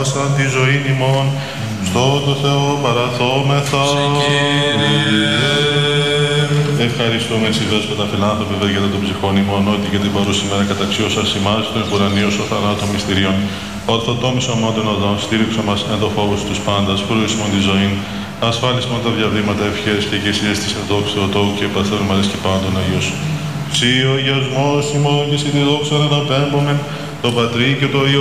σαν τη ζωή ημών, στο το Θεό παραθόμεθα. Ευχαριστούμε εσύ, Δέσποτα φιλάνθρωπε, ευεργέτα των ψυχών ημών, ότι και την παρούση μέρα καταξιώσας ημάς των εμπουρανίως θανάτων μυστηρίων. Ορθοτόμησον μόντων οδών, στήριξον μας εν το φόβος τους πάντας, φρούησμον τη ζωήν, ασφάλισμον τα διαβήματα ευχές και εκκλησίας της ενδόξου Θεοτόου και Παστέρου Μαρίας και πάντων Αγίους. Ψι ο γιασμός ημών και συ τη δόξα να πέμπομεν, το Πατρί και το Υιό